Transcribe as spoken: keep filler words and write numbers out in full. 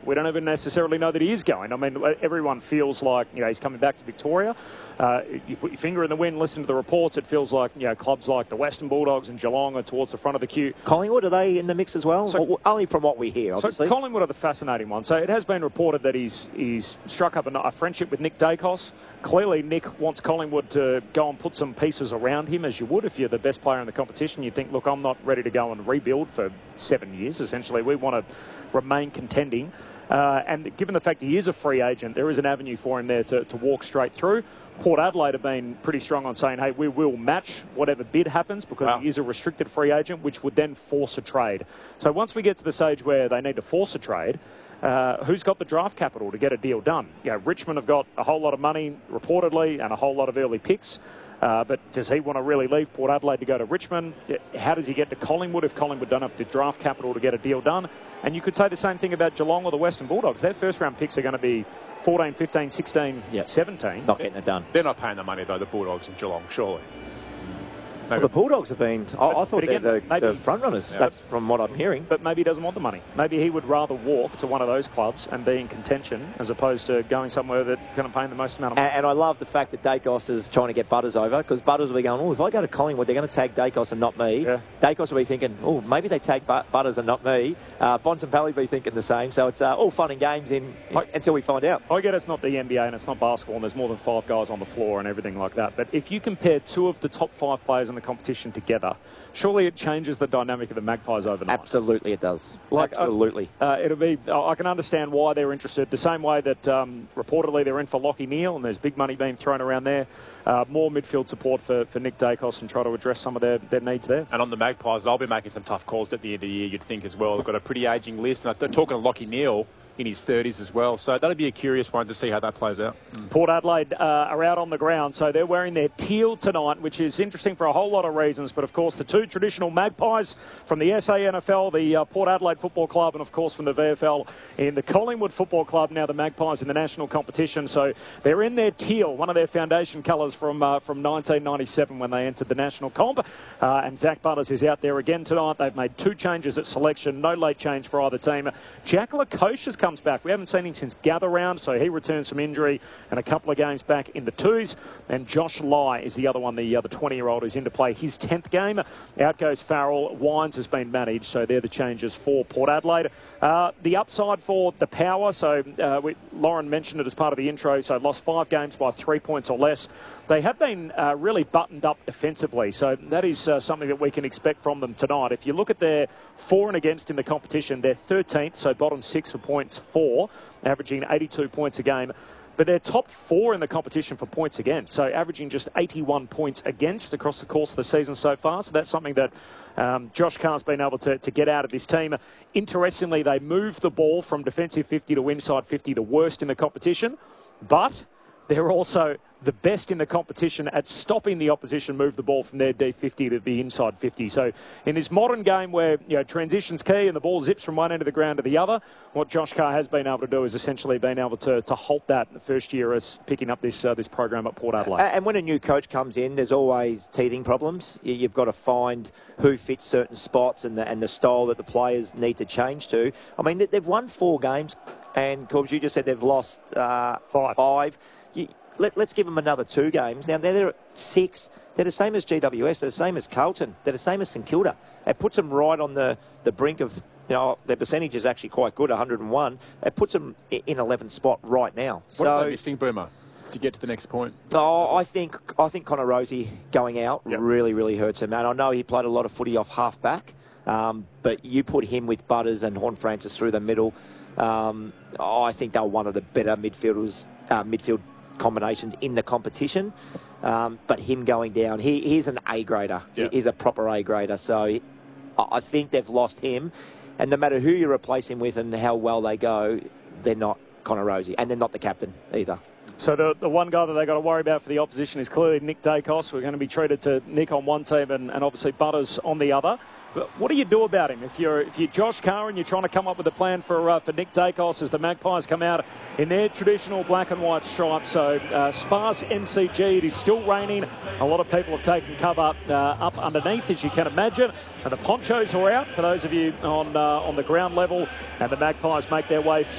We don't even necessarily know that he is going. I mean, everyone feels like, you know, he's coming back to Victoria. Uh, you put your finger in the wind, listen to the reports. It feels like, you know, clubs like the Western Bulldogs and Geelong are towards the front of the queue. Collingwood, are they in the mix as well? So, well only from what we hear, obviously. So Collingwood are the fascinating one. So it has been reported that he's he's struck up a, a friendship with Nick Dacos. Clearly, Nick wants Collingwood to go and put some pieces around him, as you would if you're the best player in the competition. You think, look, I'm not ready to go and rebuild for seven years, essentially. We want to remain contending. Uh, and given the fact he is a free agent, there is an avenue for him there to, to walk straight through. Port Adelaide have been pretty strong on saying, hey, we will match whatever bid happens because wow. he is a restricted free agent, which would then force a trade. So once we get to the stage where they need to force a trade, Uh, who's got the draft capital to get a deal done? You know, Richmond have got a whole lot of money, reportedly, and a whole lot of early picks. Uh, but does he want to really leave Port Adelaide to go to Richmond? How does he get to Collingwood if Collingwood don't have the draft capital to get a deal done? And you could say the same thing about Geelong or the Western Bulldogs. Their first-round picks are going to be fourteen, fifteen, sixteen, yep. seventeen. Not getting it done. They're not paying the money, though, the Bulldogs and Geelong, surely. Well, the Bulldogs have been... But, I, I thought again, they're the, maybe, the front runners. Yeah. That's from what I'm hearing. But maybe he doesn't want the money. Maybe he would rather walk to one of those clubs and be in contention as opposed to going somewhere that's going to pay him the most amount of money. And, and I love the fact that Dacos is trying to get Butters over because Butters will be going, oh, if I go to Collingwood, they're going to tag Dacos and not me. Yeah. Dacos will be thinking, oh, maybe they tag Butters and not me. Uh, Bontempelli will be thinking the same. So it's uh, all fun and games in, in I, until we find out. I get it's not the N B A and it's not basketball and there's more than five guys on the floor and everything like that. But if you compare two of the top five players in the competition together, surely it changes the dynamic of the Magpies overnight. Absolutely it does. Like, Absolutely. Uh, uh, it'll be. I can understand why they're interested. The same way that um, reportedly they're in for Lachie Neale and there's big money being thrown around there. Uh, more midfield support for, for Nick Dacos and try to address some of their, their needs there. And on the Magpies, they'll be making some tough calls at the end of the year, you'd think as well. They've got a pretty ageing list. And they're talking to Lachie Neale in his thirties as well. So that'll be a curious one to see how that plays out. Mm. Port Adelaide uh, are out on the ground, so they're wearing their teal tonight, which is interesting for a whole lot of reasons. But, of course, the two traditional Magpies from the S A N F L, the uh, Port Adelaide Football Club, and, of course, from the V F L in the Collingwood Football Club, now the Magpies in the national competition. So they're in their teal, one of their foundation colours from uh, from nineteen ninety-seven when they entered the national comp. Uh, and Zach Butters is out there again tonight. They've made two changes at selection, no late change for either team. Jack Lukosius comes back. We haven't seen him since gather round, so he returns from injury and a couple of games back in the twos. And Josh Lai is the other one, the uh, the twenty-year-old who's into play his tenth game. Out goes Farrell. Wines has been managed, so they're the changes for Port Adelaide. Uh, the upside for the Power, so uh, we, Lauren mentioned it as part of the intro, so lost five games by three points or less. They have been uh, really buttoned up defensively, so that is uh, something that we can expect from them tonight. If you look at their for and against in the competition, they're thirteenth, so bottom six for points for, averaging eighty-two points a game. But they're top four in the competition for points against, so averaging just eighty-one points against across the course of the season so far. So that's something that um, Josh Carr's been able to, to get out of this team. Interestingly, they moved the ball from defensive fifty to inside fifty to worst in the competition, but they're also the best in the competition at stopping the opposition move the ball from their D fifty to the inside fifty. So in this modern game where, you know, transition's key and the ball zips from one end of the ground to the other, what Josh Carr has been able to do is essentially been able to, to halt that the first year as picking up this uh, this program at Port Adelaide. And when a new coach comes in, there's always teething problems. You've got to find who fits certain spots and the, and the style that the players need to change to. I mean, they've won four games, and Corbs, you just said they've lost uh, five. five. You, Let, let's give them another two games. Now, they're, they're at six. They're the same as G W S. They're the same as Carlton. They're the same as St Kilda. It puts them right on the, the brink of, you know, their percentage is actually quite good, one hundred and one. It puts them in eleventh spot right now. What so, are they missing, Boomer, to get to the next point? Oh, I think I think Connor Rosie going out yep. really, really hurts him. And I know he played a lot of footy off half-back, um, but you put him with Butters and Horn Francis through the middle. Um, oh, I think they're one of the better midfielders, uh, midfield combinations in the competition, um, but him going down, he, he's an A grader. Yeah. He's a proper A grader. So I think they've lost him, and no matter who you replace him with and how well they go, they're not Connor Rosie, and they're not the captain either. So the, the one guy that they've got to worry about for the opposition is clearly Nick Dacos. We're going to be treated to Nick on one team and, and obviously Butters on the other. But what do you do about him? If you're if you're Josh Carr and you're trying to come up with a plan for uh, for Nick Dacos as the Magpies come out in their traditional black and white stripes. So uh, sparse M C G. It is still raining. A lot of people have taken cover uh, up underneath, as you can imagine. And the ponchos are out for those of you on uh, on the ground level. And the Magpies make their way through.